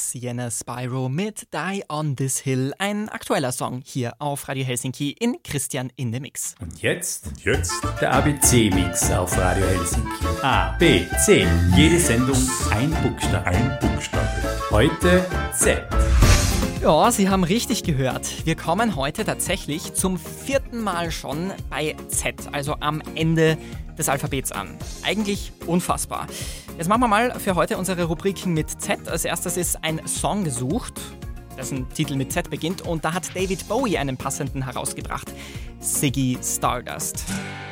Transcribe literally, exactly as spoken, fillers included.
Sienna Spyro mit Die on This Hill, ein aktueller Song hier auf Radio Helsinki in Christian in the Mix. Und jetzt? Und jetzt? Der A B C-Mix auf Radio Helsinki. A, B, C. Jede Sendung ein Buchstabe. Ein Buchstabe. Heute Z. Ja, Sie haben richtig gehört. Wir kommen heute tatsächlich zum vierten Mal schon bei Z, also am Ende des Alphabets an. Eigentlich unfassbar. Jetzt machen wir mal für heute unsere Rubriken mit Z. Als erstes ist ein Song gesucht, dessen Titel mit Z beginnt, und da hat David Bowie einen passenden herausgebracht. Ziggy Stardust.